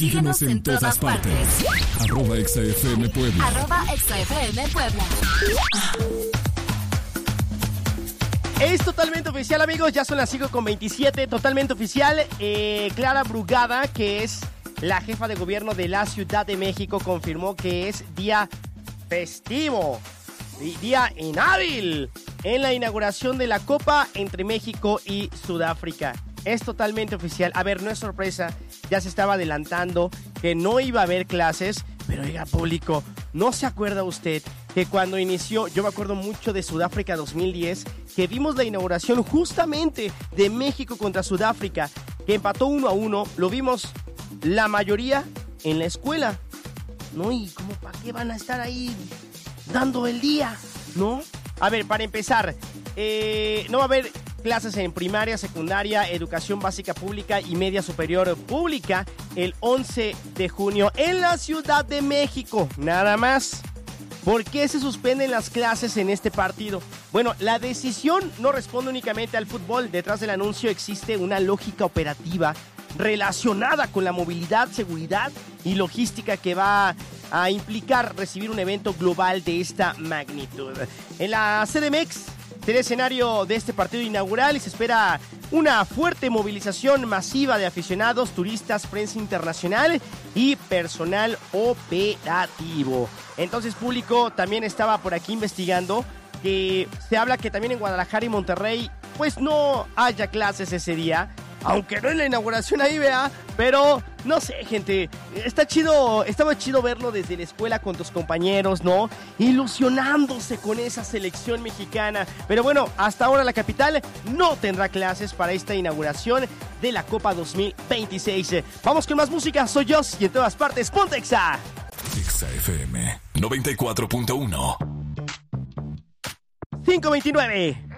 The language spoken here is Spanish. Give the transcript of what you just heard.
Síguenos en todas partes. @ExaFM Puebla. @ExaFM Puebla. Es totalmente oficial, amigos, ya son las 5:27, totalmente oficial. Clara Brugada, que es la jefa de gobierno de la Ciudad de México, confirmó que es día festivo, día inhábil, en la inauguración de la Copa entre México y Sudáfrica. Es totalmente oficial. A ver, no es sorpresa, ya se estaba adelantando que no iba a haber clases, pero oiga, público, ¿no se acuerda usted que cuando inició, yo me acuerdo mucho de Sudáfrica 2010, que vimos la inauguración justamente de México contra Sudáfrica, que empató 1-1, lo vimos la mayoría en la escuela, ¿no? Y como para qué van a estar ahí dando el día, ¿no? A ver, para empezar, no va a haber clases en primaria, secundaria, educación básica pública y media superior pública el 11 de junio en la Ciudad de México, nada más. ¿Por qué se suspenden las clases en este partido? Bueno, la decisión no responde únicamente al fútbol. Detrás del anuncio existe una lógica operativa relacionada con la movilidad, seguridad y logística que va a implicar recibir un evento global de esta magnitud. En la CDMX será escenario de este partido inaugural y se espera una fuerte movilización masiva de aficionados, turistas, prensa internacional y personal operativo. Entonces, público, también estaba por aquí investigando que se habla que también en Guadalajara y Monterrey pues no haya clases ese día, aunque no en la inauguración ahí, vea, pero no sé, gente, estaba chido verlo desde la escuela con tus compañeros, ¿no? Ilusionándose con esa selección mexicana. Pero bueno, hasta ahora la capital no tendrá clases para esta inauguración de la Copa 2026. Vamos con más música, soy Jos y en todas partes, ponte Exa. Exa FM 94.1. 5:29.